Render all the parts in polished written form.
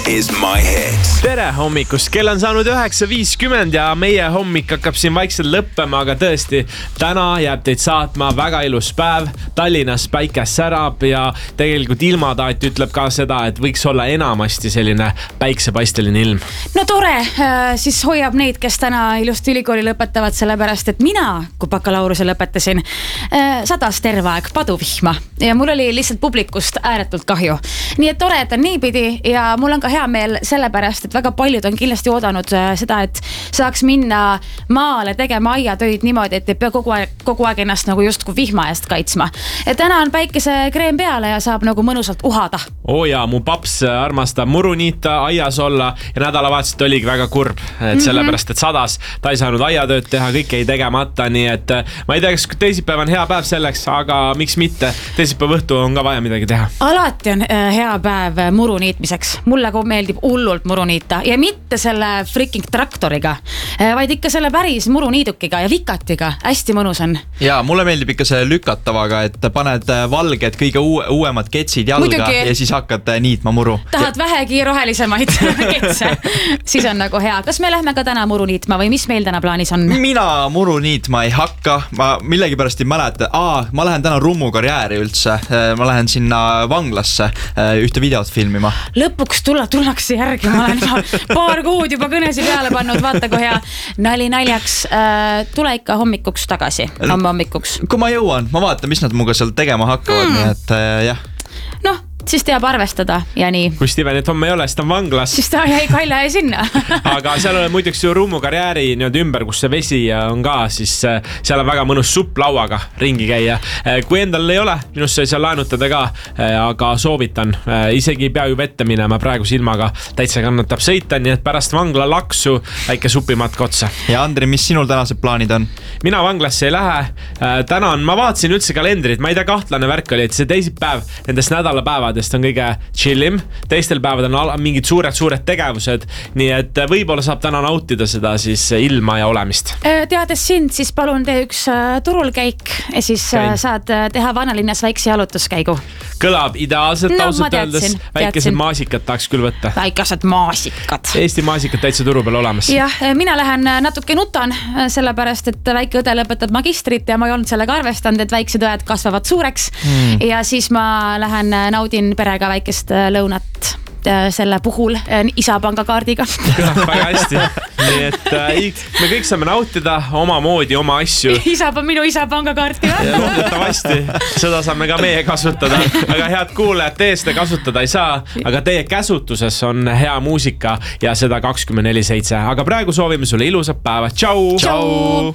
is my hit. Tere hommikust, kell on saanud 9.50 ja meie hommik hakkab siin vaikselt lõppema, aga tõesti, täna jääb teid saatma väga ilus päev. Tallinnas päike särab ja tegelikult ilmataat ütleb ka seda, et võiks olla enamasti selline päiksepaisteline ilm. No tore, siis hoiab neid, kes täna ilusti ülikooli lõpetavad, sellepärast et mina, kui bakalaureuse lõpetasin, sadas terve aeg paduvihma ja mul oli lihtsalt publikust ääretult kahju. Nii et tore, et on niipidi ja mul on ka hea meel sellepärast, et väga paljud on kindlasti oodanud seda, et saaks minna maale tegema aiatöid niimoodi, et ei pea kogu aeg ennast nagu justkui vihma eest kaitsma. Ja täna on päikesekreem peale ja saab nagu mõnusalt uhada. Ja mu paps armastab muruniita, aias olla ja nädalavahetust oligi väga kurb, et sellepärast, et sadas ta ei saanud aiatööd teha, kõik ei tegemata, nii et ma ei tea, kas teisipäev on hea päev selleks, aga miks mitte, teisipäev õhtu on ka vaja midagi teha. Alati on hea päev muru niitmiseks. Mulle meeldib hullult muru niita ja mitte selle freaking traktoriga, vaid ikka selle päris muru niidukiga ja vikatiga. Hästi mõnus on. Ja mulle meeldib ikka see lükatavaga, et paned valged kõige uuemad ketsid jalga Muidugi. Ja siis hakkad niitma muru. Tahad vähegi rohelisemaid ketse, siis on nagu hea. Kas me lähme ka täna muru niitma või mis meil täna plaanis on? Mina muru niitma ei hakka. Ma millegipärast ei mäleta. Ma lähen täna Rummu karjääri üldse. Ma lähen sinna vanglasse ühte videot filmima. Lõpuks tullakse järgi. Ma olen paar kuud juba kõnesi peale pannud. Vaata kui hea nali naljaks. Tule ikka hommikuks tagasi. Hommikuks. Kui ma jõuan, ma vaatan, mis nad muga seal tegema hakkavad. Nii et jah. Noh, siis teab arvestada ja nii. Kui Stevenit homme ei ole, siis ta on vanglas. Siis ta jäi Kalja ja sinna. Aga seal on muiduks ju Rummu karjääri ümber, kus see vesi on ka, siis seal on väga mõnus supp lauaga ringi käia. Kui endal ei ole, minust sai seal laenutada ka, aga soovitan. Isegi ei pea ju vette minema, praegu silmaga täitsa kannatab sõita, nii et pärast vangla laksu väike supimatk otsa. Ja Andri, mis sinul tänased plaanid on? Mina vanglasse ei lähe. Täna ma vaatasin üldse kalendrit, ma ei tea, kahtlane värk oli, et see teisipäev nendest nädalapäevadest on kõige chillim. Teistel päevad on mingid suured tegevused, nii et võib-olla saab täna nautida seda siis ilma ja olemist. Teades sind, siis palun tee üks turulkäik ja siis saad teha vanalinnas väikse jalutuskäigu. Kõlab ideaalselt, ausalt öeldes. Väikesed maasikad tahaks küll võtta. Väikesed maasikad. Eesti maasikad täitsa turu peal olemas. Jah, mina lähen natuke nutan, sellepärast, et väike õde lõpetab magistrit ja ma ei olnud sellega arvestanud, et väiksed õed kasvavad suureks ja siis ma lähen naudin perega väikest lõunat selle puhul isapangakaardiga. Kõlab väga hästi. Nii et me kõik saame nautida omamoodi oma asju. Minu isapangakaarti. Loodetavasti. Seda saame ka meie kasutada. Aga head kuulajad, teie seda kasutada ei saa, aga teie käsutuses on hea muusika ja seda 24/7. Aga praegu soovime sulle ilusat päeva. Tšau! Tšau!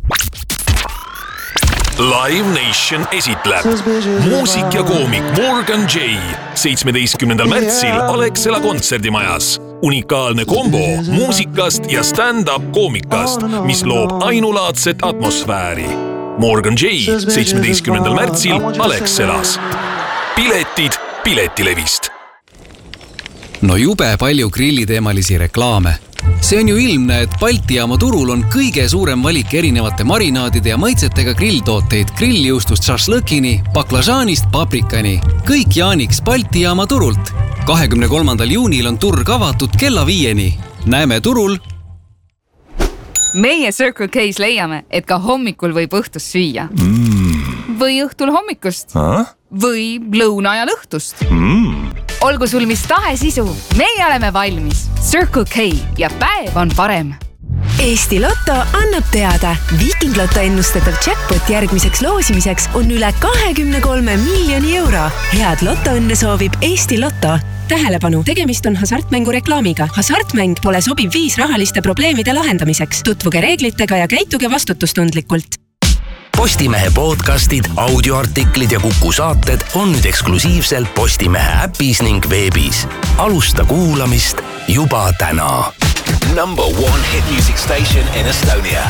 Live Nation esitleb muusik ja koomik Morgan J 17. märtsil Alexela kontserdimajas. Unikaalne kombo muusikast ja stand-up koomikast, mis loob ainulaadset atmosfääri. Morgan J 17. märtsil Alexelas. Piletid Piletilevist. No jube palju grilliteemalisi reklaame. See on ju ilmne, et Balti jaama turul on kõige suurem valik erinevate marinaadide ja maitsetega grilltooteid grilljõustust šašlõkini, baklažaanist paprikani. Kõik jaaniks Balti jaama turult. 23. juunil on turg avatud kella 5-ni. Näeme turul. Meie Circle K's leiame, et ka hommikul võib õhtust süüa. Või õhtul hommikust. Või lõuna ja õhtust. Olgu sul mis tahes isu, meie oleme valmis. Circle K ja päev on parem. Eesti Lotto annab teada. Viking Lotto ennustatav jackpot järgmiseks loosimiseks on üle 23 miljoni euro. Head Lottoõnne soovib Eesti Lotto. Tähelepanu, tegemist on hasartmängu reklaamiga. Hasartmäng pole sobiv viis rahaliste probleemide lahendamiseks. Tutvuge reeglitega ja käituge vastutustundlikult. Postimehe podcastid, audioartiklid ja Kuku saated on nüüd eksklusiivselt Postimehe äpis ning veebis. Alusta kuulamist juba täna. Number 1 hit music station in Estonia.